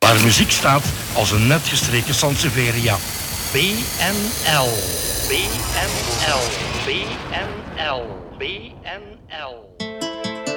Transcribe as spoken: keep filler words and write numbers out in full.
waar muziek staat als een net gestreken Sansevieria. B N L, B N L, B N L, B N L.